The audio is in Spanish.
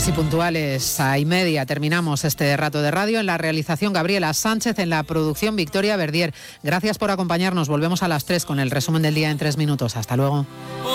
Casi puntuales a 1:30 terminamos este rato de radio. En la realización Gabriela Sánchez, en la producción Victoria Verdier. Gracias por acompañarnos. Volvemos a las 3 con el resumen del día en 3 minutos. Hasta luego.